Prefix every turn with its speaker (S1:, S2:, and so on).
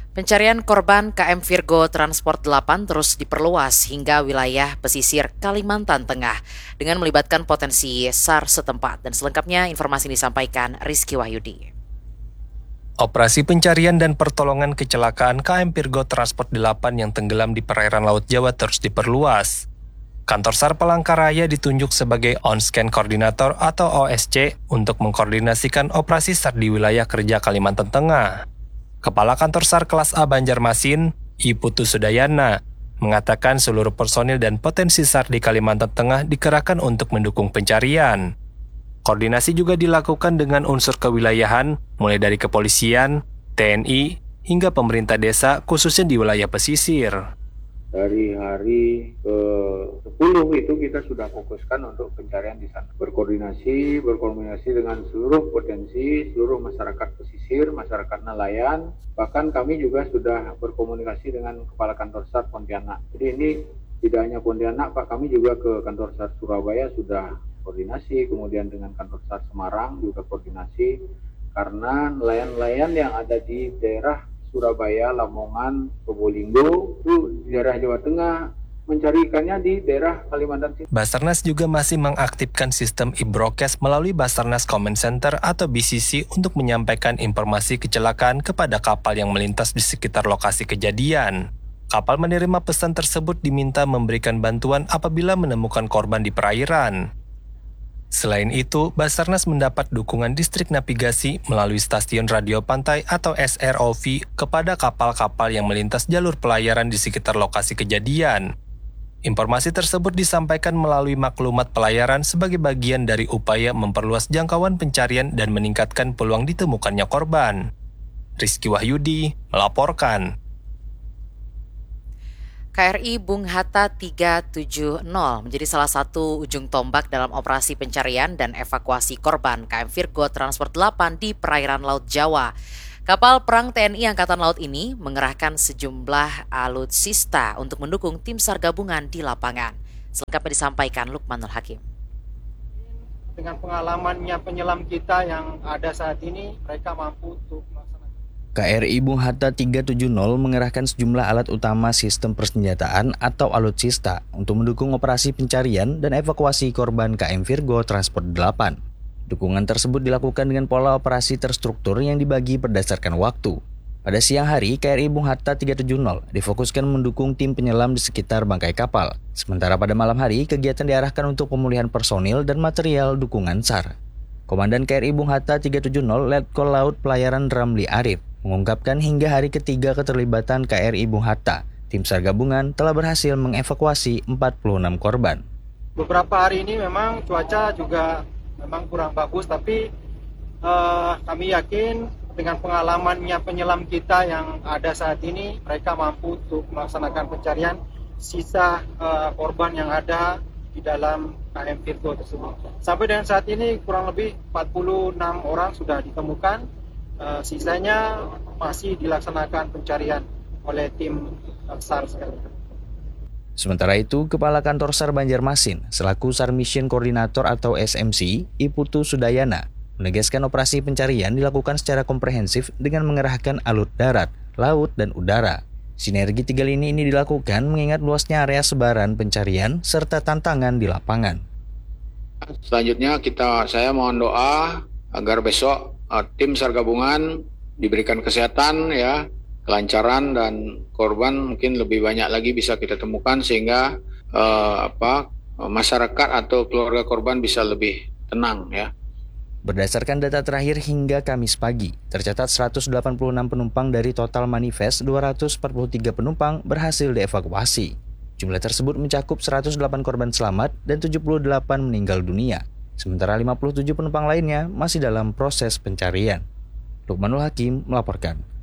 S1: Pencarian korban KM Virgo Transport 8 terus diperluas hingga wilayah pesisir Kalimantan Tengah dengan melibatkan potensi SAR setempat. Dan selengkapnya informasi disampaikan Rizky Wahyudi.
S2: Operasi pencarian dan pertolongan kecelakaan KM Virgo Transport 8 yang tenggelam di perairan Laut Jawa terus diperluas. Kantor SAR Palangkaraya ditunjuk sebagai On-Scan Koordinator atau OSC untuk mengkoordinasikan operasi SAR di wilayah kerja Kalimantan Tengah. Kepala Kantor SAR Kelas A Banjarmasin, I Putu Sudayana, mengatakan seluruh personil dan potensi SAR di Kalimantan Tengah dikerahkan untuk mendukung pencarian. Koordinasi juga dilakukan dengan unsur kewilayahan, mulai dari kepolisian, TNI, hingga pemerintah desa khususnya di wilayah pesisir.
S3: Dari hari ke-10 itu kita sudah fokuskan untuk pencarian di sana. Berkoordinasi dengan seluruh potensi, seluruh masyarakat pesisir, masyarakat nelayan. Bahkan kami juga sudah berkomunikasi dengan Kepala Kantor SAR Pontianak. Jadi ini tidak hanya Pontianak, Pak, kami juga ke Kantor SAR Surabaya sudah koordinasi, kemudian dengan Kantor SAR Semarang juga koordinasi. Karena nelayan-nelayan yang ada di daerah Surabaya, Lamongan, Probolinggo, itu di daerah Jawa Tengah, mencari ikannya di daerah Kalimantan Timur.
S2: Basarnas juga masih mengaktifkan sistem e-broadcast melalui Basarnas Command Center atau BCC untuk menyampaikan informasi kecelakaan kepada kapal yang melintas di sekitar lokasi kejadian. Kapal menerima pesan tersebut diminta memberikan bantuan apabila menemukan korban di perairan. Selain itu, Basarnas mendapat dukungan distrik navigasi melalui stasiun radio pantai atau SROV kepada kapal-kapal yang melintas jalur pelayaran di sekitar lokasi kejadian. Informasi tersebut disampaikan melalui maklumat pelayaran sebagai bagian dari upaya memperluas jangkauan pencarian dan meningkatkan peluang ditemukannya korban. Rizky Wahyudi melaporkan.
S1: KRI Bung Hatta 370 menjadi salah satu ujung tombak dalam operasi pencarian dan evakuasi korban KM Virgo Transport 8 di perairan Laut Jawa. Kapal perang TNI Angkatan Laut ini mengerahkan sejumlah alutsista untuk mendukung tim SAR gabungan di lapangan. Selengkapnya disampaikan Lukmanul Hakim.
S4: Dengan pengalamannya penyelam kita yang ada saat ini, mereka mampu untuk melaksanakan.
S5: KRI Bung Hatta 370 mengerahkan sejumlah alat utama sistem persenjataan atau alutsista untuk mendukung operasi pencarian dan evakuasi korban KM Virgo Transport 8. Dukungan tersebut dilakukan dengan pola operasi terstruktur yang dibagi berdasarkan waktu. Pada siang hari, KRI Bung Hatta 370 difokuskan mendukung tim penyelam di sekitar bangkai kapal. Sementara pada malam hari, kegiatan diarahkan untuk pemulihan personil dan material dukungan SAR. Komandan KRI Bung Hatta 370 Letkol Laut Pelayaran Ramli Arif mengungkapkan hingga hari ketiga keterlibatan KRI Bung Hatta, tim SAR gabungan telah berhasil mengevakuasi 46 korban.
S4: Beberapa hari ini memang cuaca juga memang kurang bagus, tapi kami yakin dengan pengalamannya penyelam kita yang ada saat ini, mereka mampu untuk melaksanakan pencarian sisa korban yang ada di dalam KM Virgo tersebut. Sampai dengan saat ini kurang lebih 46 orang sudah ditemukan. Sisanya masih dilaksanakan pencarian oleh tim SAR sekali.
S5: Sementara itu, Kepala Kantor SAR Banjarmasin selaku SAR Mission Koordinator atau SMC, I Putu Sudayana, menegaskan operasi pencarian dilakukan secara komprehensif dengan mengerahkan alut darat, laut, dan udara. Sinergi tiga lini ini dilakukan mengingat luasnya area sebaran pencarian serta tantangan di lapangan.
S3: Selanjutnya saya mohon doa agar besok tim SAR gabungan diberikan kesehatan, ya, kelancaran, dan korban mungkin lebih banyak lagi bisa kita temukan sehingga masyarakat atau keluarga korban bisa lebih tenang, ya.
S5: Berdasarkan data terakhir hingga Kamis pagi, tercatat 186 penumpang dari total manifest 243 penumpang berhasil dievakuasi. Jumlah tersebut mencakup 108 korban selamat dan 78 meninggal dunia. Sementara 57 penumpang lainnya masih dalam proses pencarian. Lukmanul Hakim melaporkan.